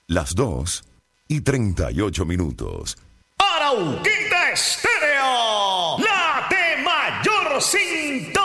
las 2:38. Arauquita Estéreo, la de mayor sintonía.